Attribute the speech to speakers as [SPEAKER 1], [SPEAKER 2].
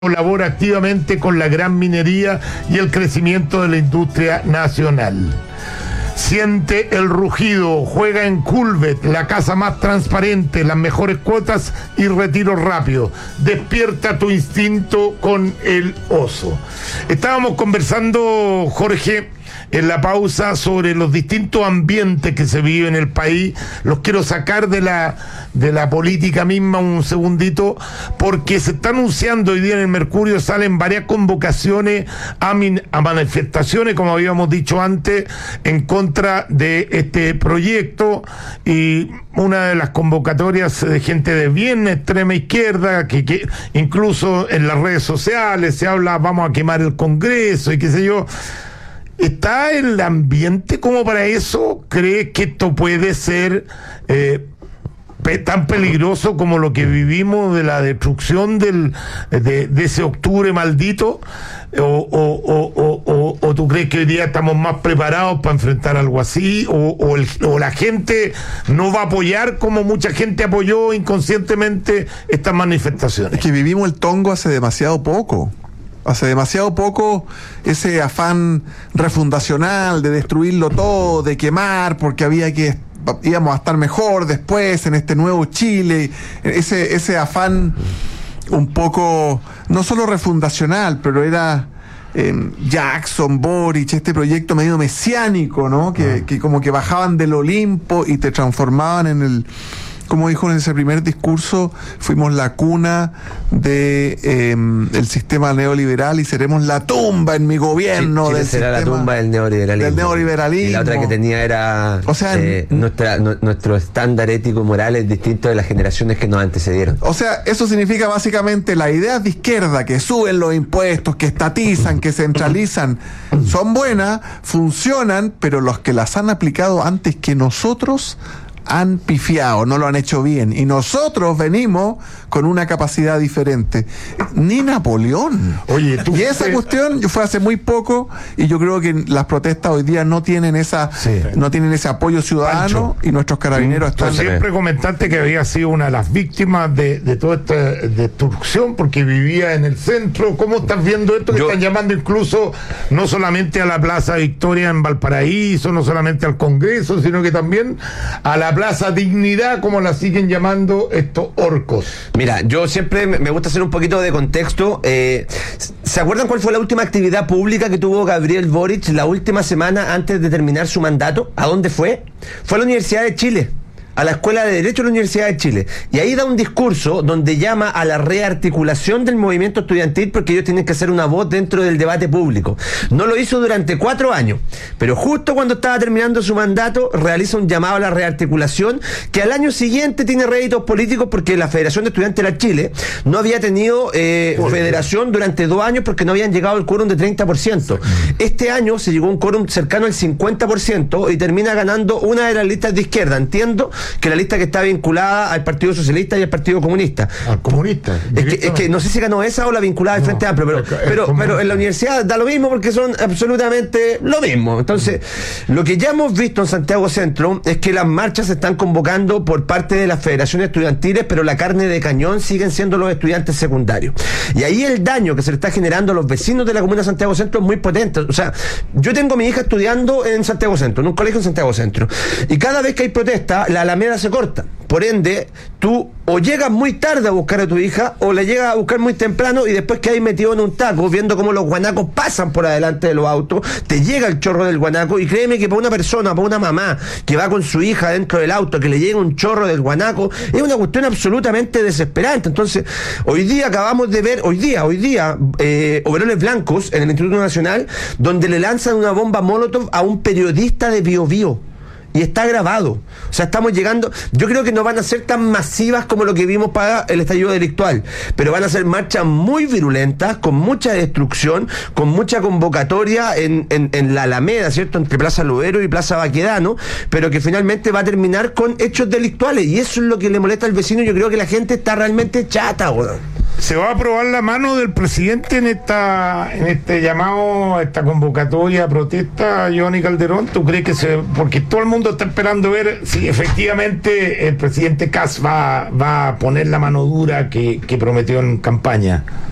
[SPEAKER 1] colabora activamente con la gran minería y el crecimiento de la industria nacional. Siente el rugido, juega en Culvet, la casa más transparente, las mejores cuotas y retiro rápido. Despierta tu instinto con el oso. Estábamos conversando, Jorge, en la pausa sobre los distintos ambientes que se viven en el país. Los quiero sacar de la política misma un segundito, porque se está anunciando hoy día en el Mercurio, salen varias convocaciones a manifestaciones, como habíamos dicho antes, en contra de este proyecto, y una de las convocatorias de gente de bien extrema izquierda, que incluso en las redes sociales se habla, vamos a quemar el Congreso y qué sé yo. ¿Está el ambiente como para eso? ¿Crees que esto puede ser tan peligroso como lo que vivimos de la destrucción de ese octubre maldito? ¿O tú crees que hoy día estamos más preparados para enfrentar algo así? ¿O la gente no va a apoyar como mucha gente apoyó inconscientemente estas manifestaciones?
[SPEAKER 2] Es que vivimos el tongo hace demasiado poco. Hace demasiado poco ese afán refundacional de destruirlo todo, de quemar, porque íbamos a estar mejor después en este nuevo Chile, ese afán un poco, no solo refundacional, pero era Jackson, Boric, este proyecto medio mesiánico, ¿no? Que como que bajaban del Olimpo y te transformaban en el... Como dijo en ese primer discurso, fuimos la cuna el sistema neoliberal y seremos la tumba en mi gobierno.
[SPEAKER 3] Chile será la tumba del neoliberalismo. Y la otra que tenía era,
[SPEAKER 2] o sea,
[SPEAKER 3] nuestro estándar ético moral es distinto de las generaciones que nos antecedieron.
[SPEAKER 2] O sea, eso significa básicamente las ideas de izquierda que suben los impuestos, que estatizan, que centralizan, son buenas, funcionan, pero los que las han aplicado antes que nosotros han pifiado, no lo han hecho bien, y nosotros venimos con una capacidad diferente. Ni Napoleón.
[SPEAKER 1] Oye,
[SPEAKER 2] y esa cuestión fue hace muy poco, y yo creo que las protestas hoy día no tienen no tienen ese apoyo ciudadano, Pancho, y nuestros carabineros están...
[SPEAKER 1] Siempre comentaste que había sido una de las víctimas de toda esta destrucción, porque vivía en el centro. ¿Cómo estás viendo esto? Que están llamando incluso no solamente a la Plaza Victoria en Valparaíso, no solamente al Congreso, sino que también a la Plaza Dignidad, como la siguen llamando estos orcos.
[SPEAKER 3] Mira, yo siempre me gusta hacer un poquito de contexto. ¿Se acuerdan cuál fue la última actividad pública que tuvo Gabriel Boric la última semana antes de terminar su mandato? ¿A dónde fue? Fue a la Universidad de Chile, a la Escuela de Derecho de la Universidad de Chile, y ahí da un discurso donde llama a la rearticulación del movimiento estudiantil, porque ellos tienen que ser una voz dentro del debate público. No lo hizo durante 4 años, pero justo cuando estaba terminando su mandato realiza un llamado a la rearticulación, que al año siguiente tiene réditos políticos, porque la Federación de Estudiantes de la Chile no había tenido federación durante 2 años porque no habían llegado al quórum de 30%. Este año se llegó a un quórum cercano al 50% y termina ganando una de las listas de izquierda. Entiendo que la lista que está vinculada al Partido Socialista y al Partido Comunista.
[SPEAKER 1] Al comunista.
[SPEAKER 3] Es que no sé si ganó esa o la vinculada al Frente Amplio, pero en la universidad da lo mismo, porque son absolutamente lo mismo. Entonces, lo que ya hemos visto en Santiago Centro es que las marchas se están convocando por parte de las federaciones estudiantiles, pero la carne de cañón siguen siendo los estudiantes secundarios. Y ahí el daño que se le está generando a los vecinos de la comuna de Santiago Centro es muy potente. O sea, yo tengo a mi hija estudiando en Santiago Centro, en un colegio en Santiago Centro, y cada vez que hay protesta, la Alameda se corta. Por ende, tú o llegas muy tarde a buscar a tu hija, o la llegas a buscar muy temprano y después quedas metido en un taco viendo cómo los guanacos pasan por adelante de los autos, te llega el chorro del guanaco, y créeme que para una persona, para una mamá que va con su hija dentro del auto, que le llega un chorro del guanaco, es una cuestión absolutamente desesperante. Entonces, hoy día acabamos de ver, overoles blancos en el Instituto Nacional, donde le lanzan una bomba molotov a un periodista de Bío Bío. Y está grabado. O sea, estamos llegando... Yo creo que no van a ser tan masivas como lo que vimos para el estallido delictual, pero van a ser marchas muy virulentas, con mucha destrucción, con mucha convocatoria en la Alameda, ¿cierto? Entre Plaza Loero y Plaza Baquedano, pero que finalmente va a terminar con hechos delictuales. Y eso es lo que le molesta al vecino. Yo creo que la gente está realmente chata, weón.
[SPEAKER 1] ¿Se va a aprobar la mano del presidente en este llamado, esta convocatoria a protesta, Johnny Calderón? ¿Tú crees que porque todo el mundo está esperando ver si efectivamente el presidente Kast va a poner la mano dura que prometió en campaña?